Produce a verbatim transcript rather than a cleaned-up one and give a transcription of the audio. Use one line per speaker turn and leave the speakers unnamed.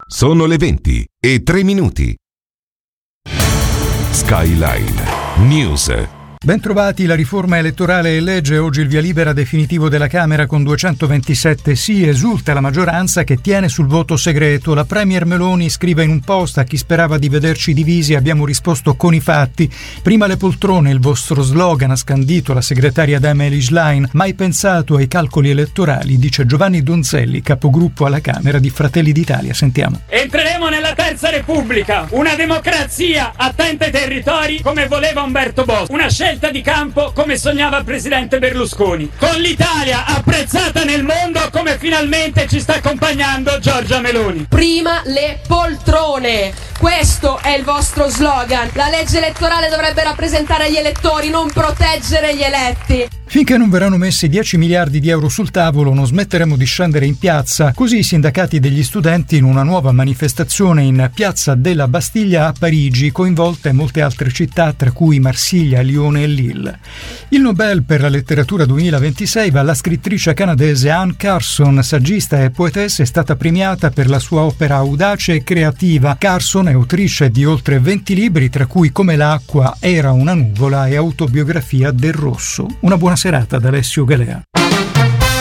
Sono le venti e tre minuti. Skyline News.
Bentrovati, la riforma elettorale è legge, oggi il via libera definitivo della Camera con duecentoventisette sì, esulta la maggioranza che tiene sul voto segreto. La Premier Meloni scrive in un post: a chi sperava di vederci divisi abbiamo risposto con i fatti. Prima le poltrone, il vostro slogan, ha scandito la segretaria Emily Schlein, mai pensato ai calcoli elettorali, dice Giovanni Donzelli, capogruppo alla Camera di Fratelli d'Italia. Sentiamo.
Entreremo nella terza repubblica, una democrazia attenta ai territori come voleva Umberto Bossi, una scelta di campo come sognava il presidente Berlusconi, con l'Italia apprezzata nel mondo come finalmente ci sta accompagnando Giorgia Meloni.
Prima le poltrone, questo è il vostro slogan. La legge elettorale dovrebbe rappresentare gli elettori, non proteggere gli eletti.
Finché non verranno messi dieci miliardi di euro sul tavolo non smetteremo di scendere in piazza, così i sindacati degli studenti in una nuova manifestazione in piazza della Bastiglia a Parigi, coinvolte molte altre città tra cui Marsiglia, Lione e Lille. Il Nobel per la letteratura duemilaventisei va alla scrittrice canadese Anne Carson, saggista e poetessa, è stata premiata per la sua opera audace e creativa. Carson è autrice di oltre venti libri, tra cui Come l'acqua era una nuvola e Autobiografia del rosso. Una buona serata da Alessio Galea.